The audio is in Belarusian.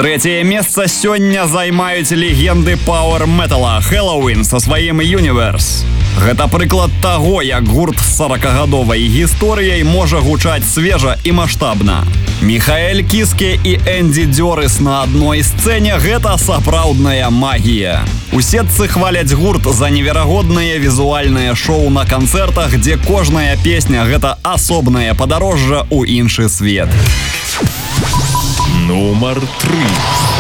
Третье место сёння займаюць легенды пауэр-метала Helloween со сваім Universe. Гэта прыклад таго, як гурт з 40-гадовай гісторыяй можа гучаць свежа і маштабна. Михаэль Кіске і Энді Дёрыс на адной сцэне – гэта сапраўдная магія. У сетцы хваляць гурт за неверагоднае візуальнае шоу на канцэртах, дзе кожная песня – гэта асобнае падарожжа ў іншы свет. Нумар 3.